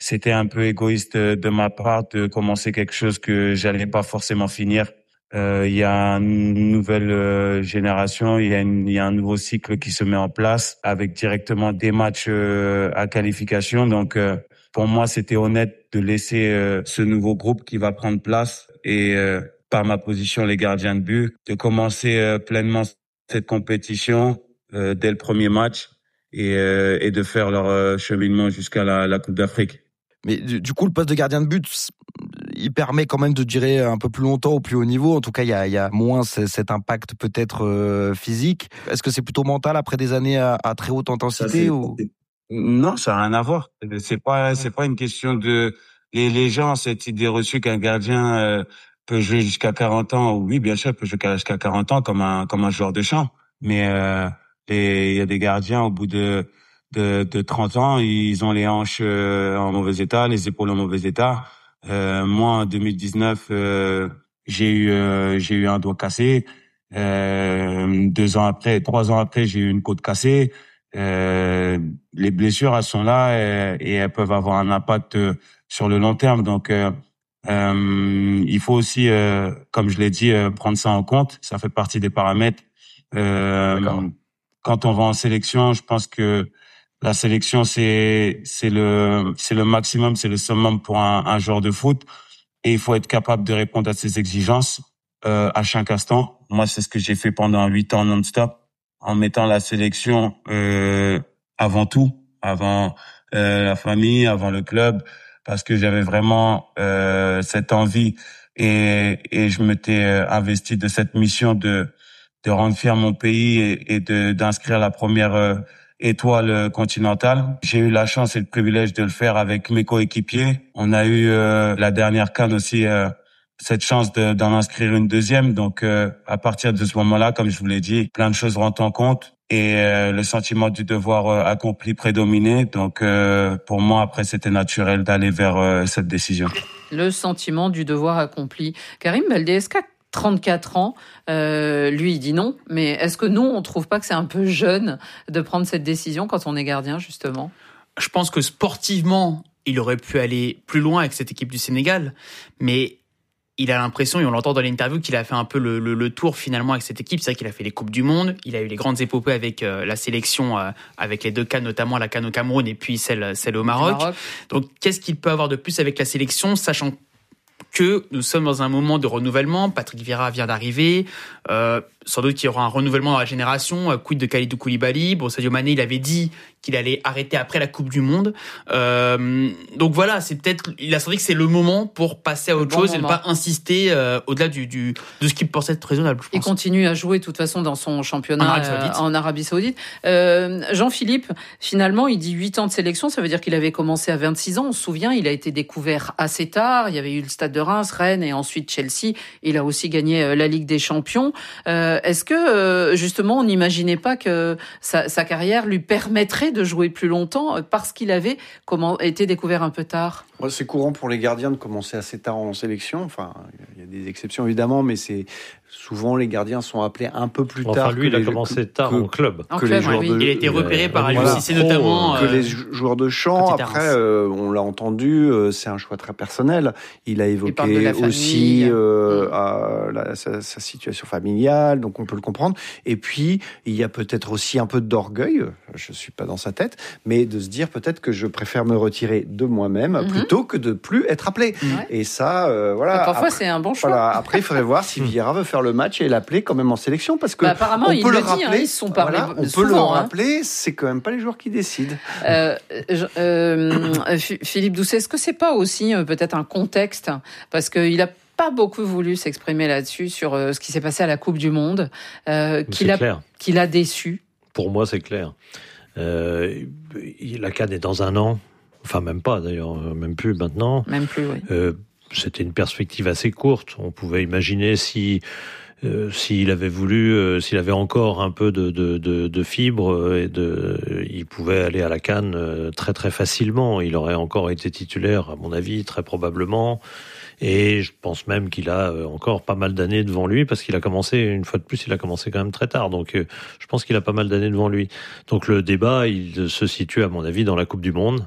c'était un peu égoïste de ma part de commencer quelque chose que j'allais pas forcément finir. Il y a une nouvelle génération, il y a un nouveau cycle qui se met en place avec directement des matchs à qualification. Donc pour moi, c'était honnête de laisser ce nouveau groupe qui va prendre place et par ma position, les gardiens de but, de commencer pleinement cette compétition dès le premier match et de faire leur cheminement jusqu'à la Coupe d'Afrique. Mais du coup, le poste de gardien de but, il permet quand même de durer un peu plus longtemps au plus haut niveau. En tout cas, il y a moins cet impact peut-être physique. Est-ce que c'est plutôt mental après des années à très haute intensité ou... Non, ça n'a rien à voir. C'est pas une question de les gens ont cette idée reçue qu'un gardien peut jouer jusqu'à 40 ans. Oui, bien sûr, il peut jouer jusqu'à 40 ans comme un joueur de champ. Mais il y a des gardiens au bout de 30 ans, ils ont les hanches en mauvais état, les épaules en mauvais état. Moi, en 2019, j'ai eu un doigt cassé. 3 ans après, j'ai eu une côte cassée. Les blessures, elles sont là et elles peuvent avoir un impact sur le long terme. Donc, il faut aussi, comme je l'ai dit, prendre ça en compte. Ça fait partie des paramètres. Quand on va en sélection, je pense que la sélection, c'est le maximum, c'est le summum pour un joueur de foot. Et il faut être capable de répondre à ces exigences à chaque instant. Moi, c'est ce que j'ai fait pendant 8 ans non-stop, en mettant la sélection avant tout, avant la famille, avant le club, parce que j'avais vraiment cette envie et je m'étais investi de cette mission de rendre fier mon pays et d'inscrire la première étoile continentale. J'ai eu la chance et le privilège de le faire avec mes coéquipiers. On a eu la dernière CAN aussi cette chance d'en inscrire une deuxième. Donc à partir de ce moment-là, comme je vous l'ai dit, plein de choses rentrent en compte et le sentiment du devoir accompli prédominait. Donc pour moi, après, c'était naturel d'aller vers cette décision. Le sentiment du devoir accompli. Karim Baldé, 34 ans, lui il dit non, mais est-ce que nous on trouve pas que c'est un peu jeune de prendre cette décision quand on est gardien justement ? Je pense que sportivement il aurait pu aller plus loin avec cette équipe du Sénégal, mais il a l'impression, et on l'entend dans l'interview, qu'il a fait un peu le tour finalement avec cette équipe. C'est vrai qu'il a fait les Coupes du Monde, il a eu les grandes épopées avec la sélection, avec les 2 CAN, notamment la CAN au Cameroun et puis celle au Maroc. Donc qu'est-ce qu'il peut avoir de plus avec la sélection, sachant que nous sommes dans un moment de renouvellement. Patrick Vieira vient d'arriver. Sans doute qu'il y aura un renouvellement dans la génération. Quid de Kalidou Koulibaly. Bon, Sadio Mané, il avait dit qu'il allait arrêter après la Coupe du Monde. Donc voilà, il a senti que c'est le moment pour passer à autre chose et ne pas insister au-delà de ce qui pensait être raisonnable. Je pense. Il continue à jouer de toute façon dans son championnat en Arabie Saoudite. Jean-Philippe, finalement, il dit 8 ans de sélection. Ça veut dire qu'il avait commencé à 26 ans. On se souvient, il a été découvert assez tard. Il y avait eu le Stade de Reims, Rennes et ensuite Chelsea. Il a aussi gagné la Ligue des Champions. Est-ce que justement on n'imaginait pas que sa carrière lui permettrait de jouer plus longtemps parce qu'il avait été découvert un peu tard ? C'est courant pour les gardiens de commencer assez tard en sélection. Enfin, il y a des exceptions évidemment, mais c'est souvent les gardiens sont appelés un peu plus tard. Lui, il a commencé tard en club. Il a été repéré par Aliou Cissé notamment. Que les joueurs de champ. Après, on l'a entendu, c'est un choix très personnel. Il a évoqué aussi sa situation familiale, donc on peut le comprendre. Et puis, il y a peut-être aussi un peu d'orgueil. Je suis pas dans sa tête, mais de se dire peut-être que je préfère me retirer de moi-même plutôt que de plus être appelé. Ouais. Et ça, voilà. Parfois, c'est un bon choix. Voilà. Après, il faudrait voir si Vieira veut faire le match et l'appeler quand même en sélection, parce que apparemment, il le dit, ils se sont parlé on peut le rappeler, c'est quand même pas les joueurs qui décident. Philippe Doucet, est-ce que c'est pas aussi peut-être un contexte, parce qu'il a pas beaucoup voulu s'exprimer là-dessus sur ce qui s'est passé à la Coupe du Monde, qu'il a déçu. Pour moi, c'est clair. La CAN est dans 1 an. Enfin, même pas d'ailleurs, même plus maintenant. Même plus, oui. C'était une perspective assez courte. On pouvait imaginer s'il avait voulu, s'il avait encore un peu de fibre, il pouvait aller à la CAN très très facilement. Il aurait encore été titulaire, à mon avis, très probablement. Et je pense même qu'il a encore pas mal d'années devant lui, parce qu'il a commencé, une fois de plus, il a commencé quand même très tard. Donc je pense qu'il a pas mal d'années devant lui. Donc le débat, il se situe, à mon avis, dans la Coupe du Monde,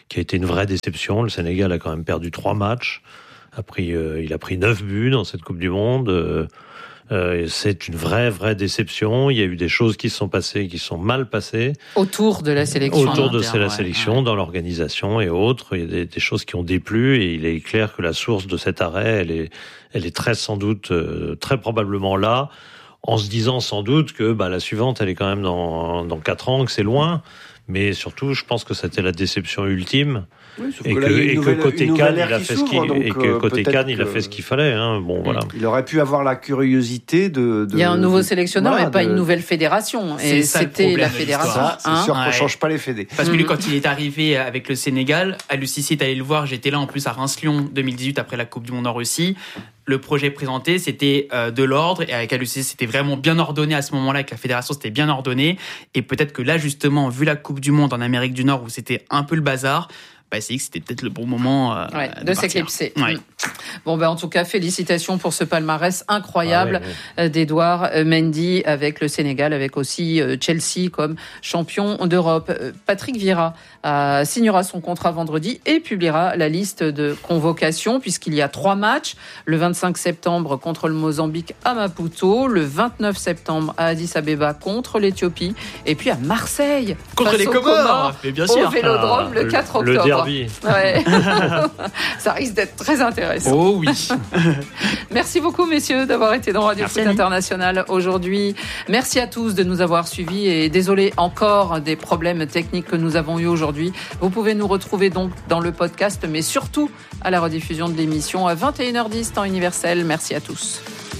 qui a été une vraie déception. Le Sénégal a quand même perdu 3 matchs. Il a pris 9 buts dans cette Coupe du Monde. C'est une vraie déception. Il y a eu des choses qui se sont passées, qui sont mal passées. Autour de la sélection. Dans l'organisation et autres. Il y a des choses qui ont déplu et il est clair que la source de cet arrêt, elle est très probablement là, en se disant sans doute que la suivante, elle est quand même dans 4 ans, que c'est loin. Mais surtout, je pense que c'était la déception ultime. Oui, et que côté Cannes, il a fait ce qu'il fallait. Voilà. Il aurait pu avoir la curiosité de... Il y a un nouveau sélectionneur et pas une nouvelle fédération. Et c'était la fédération. C'est sûr qu'on ne change pas les fédés. Parce que lui, quand il est arrivé avec le Sénégal, Aliou Cissé est allé le voir. J'étais là en plus à Reims-Lyon 2018 après la Coupe du Monde en Russie. Le projet présenté, c'était de l'ordre, et avec Aliou Cissé, c'était vraiment bien ordonné à ce moment-là, avec la fédération, c'était bien ordonné, et peut-être que là, justement, vu la Coupe du Monde en Amérique du Nord, où c'était un peu le bazar, c'est que c'était peut-être le bon moment de s'éclipser. Ouais. Bon, en tout cas, félicitations pour ce palmarès incroyable d'Edouard Mendy avec le Sénégal, avec aussi Chelsea comme champion d'Europe. Patrick Vieira signera son contrat vendredi et publiera la liste de convocations, puisqu'il y a 3 matchs. Le 25 septembre contre le Mozambique à Maputo, le 29 septembre à Addis Abeba contre l'Éthiopie, et puis à Marseille contre les Comores, mais bien sûr, au Vélodrome le 4 octobre. Le derby. Ouais. Ça risque d'être très intéressant. Oh oui. Merci beaucoup, messieurs, d'avoir été dans Radio Foot International aujourd'hui. Merci à tous de nous avoir suivis et désolé encore des problèmes techniques que nous avons eu aujourd'hui. Vous pouvez nous retrouver donc dans le podcast, mais surtout à la rediffusion de l'émission à 21h10 temps universel. Merci à tous.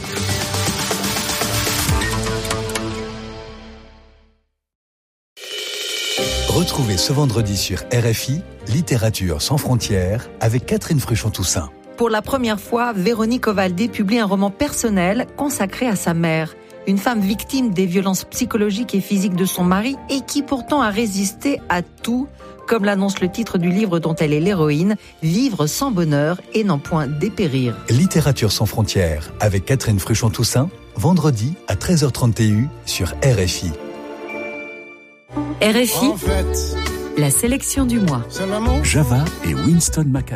Retrouvez ce vendredi sur RFI, Littérature sans frontières, avec Catherine Fruchon-Toussaint. Pour la première fois, Véronique Ovaldé publie un roman personnel consacré à sa mère. Une femme victime des violences psychologiques et physiques de son mari et qui pourtant a résisté à tout, comme l'annonce le titre du livre dont elle est l'héroïne, Vivre sans bonheur et n'en point dépérir. Littérature sans frontières, avec Catherine Fruchon-Toussaint, vendredi à 13h30 TU sur RFI. RFI, la sélection du mois. Java et Winston McCall.